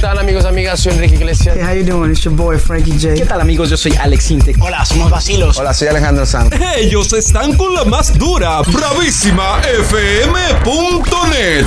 están, amigos, amigas? Soy Enrique Iglesias. Hey, how you doing? It's your boy Frankie J. ¿Qué tal, amigos? Yo soy Alex Intec. Hola, somos Vacilos. Hola, soy Alejandro Sanz. Ellos están con la más dura, bravísima FM.net.